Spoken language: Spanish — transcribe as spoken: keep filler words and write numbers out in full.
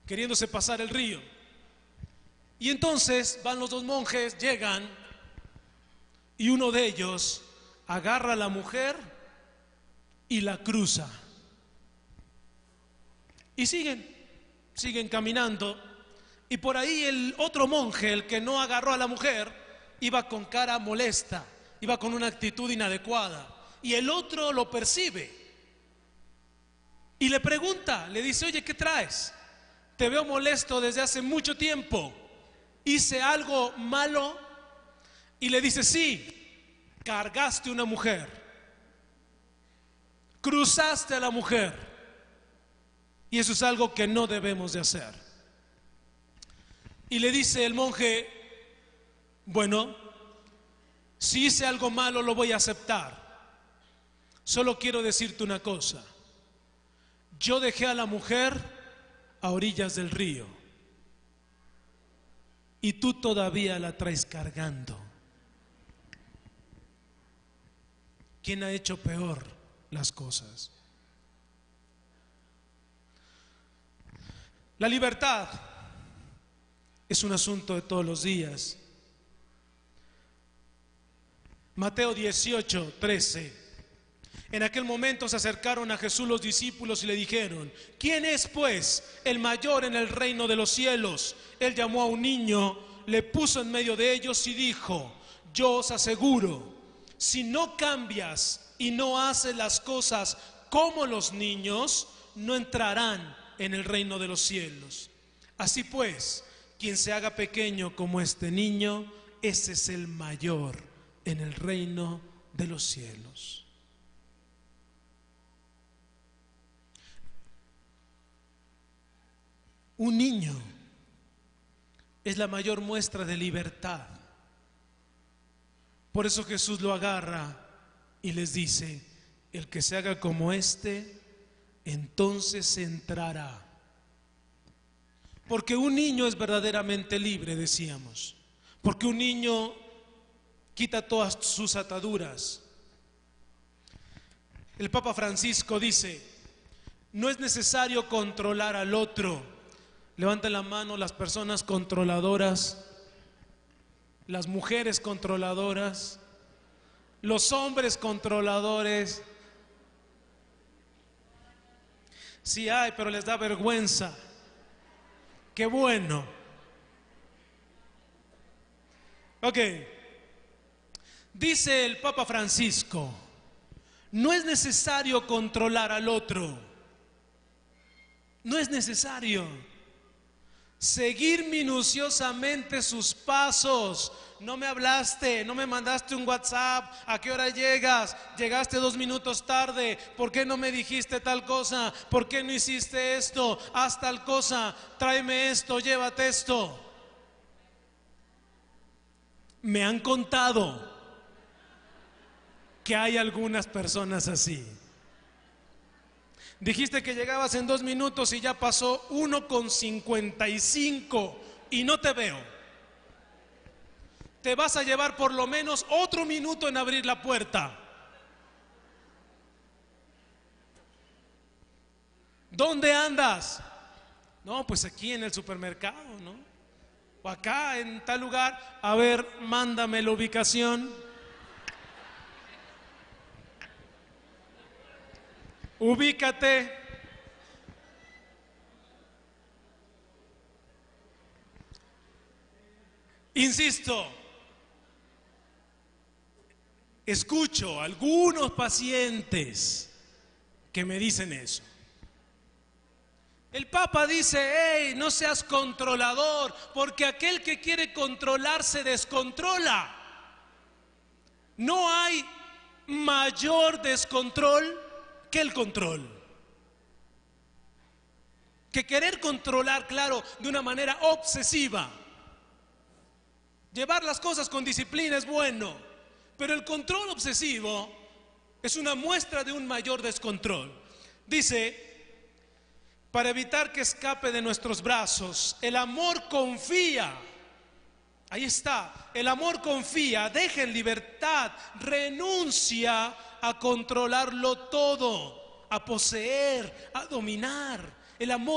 queriéndose pasar el río. Y entonces van los dos monjes, llegan, y uno de ellos agarra a la mujer y la cruza. Y siguen, siguen caminando. Y por ahí el otro monje, el que no agarró a la mujer, iba con cara molesta, iba con una actitud inadecuada. Y el otro lo percibe y le pregunta, le dice: oye, ¿qué traes? Te veo molesto desde hace mucho tiempo. ¿Hice algo malo? Y le dice: sí, cargaste una mujer, cruzaste a la mujer, y eso es algo que no debemos de hacer. Y le dice el monje: bueno, si hice algo malo lo voy a aceptar. Solo quiero decirte una cosa: yo dejé a la mujer a orillas del río y tú todavía la traes cargando. ¿Quién ha hecho peor las cosas? La libertad es un asunto de todos los días. Mateo dieciocho, trece. En aquel momento se acercaron a Jesús los discípulos y le dijeron: ¿quién es pues el mayor en el reino de los cielos? Él llamó a un niño, le puso en medio de ellos y dijo: yo os aseguro, si no cambias y no haces las cosas como los niños, no entrarán en el reino de los cielos. Así pues, quien se haga pequeño como este niño, ese es el mayor en el reino de los cielos. Un niño es la mayor muestra de libertad. Por eso Jesús lo agarra y les dice: el que se haga como este, entonces entrará. Porque un niño es verdaderamente libre, decíamos. Porque un niño quita todas sus ataduras. El Papa Francisco dice: no es necesario controlar al otro. Levanten la mano las personas controladoras, las mujeres controladoras, los hombres controladores. Sí hay, pero les da vergüenza. Qué bueno. Ok. Dice el Papa Francisco: no es necesario controlar al otro. No es necesario. Seguir minuciosamente sus pasos. No me hablaste, no me mandaste un WhatsApp. ¿A qué hora llegas? Llegaste dos minutos tarde. ¿Por qué no me dijiste tal cosa? ¿Por qué no hiciste esto? Haz tal cosa. Tráeme esto, llévate esto. Me han contado que hay algunas personas así. Dijiste que llegabas en dos minutos y ya pasó uno con cincuenta y cinco y no te veo. Te vas a llevar por lo menos otro minuto en abrir la puerta. ¿Dónde andas? No, pues aquí en el supermercado, ¿no? O acá en tal lugar. A ver, mándame la ubicación. Ubícate. Insisto, escucho a algunos pacientes que me dicen eso. El Papa dice: hey, no seas controlador, porque aquel que quiere controlar se descontrola. No hay mayor descontrol que el control. Que querer controlar, claro, de una manera obsesiva. Llevar las cosas con disciplina es bueno, pero el control obsesivo es una muestra de un mayor descontrol. Dice: para evitar que escape de nuestros brazos, el amor confía. Ahí está, el amor confía, deja en libertad, renuncia a controlarlo todo, a poseer, a dominar. El amor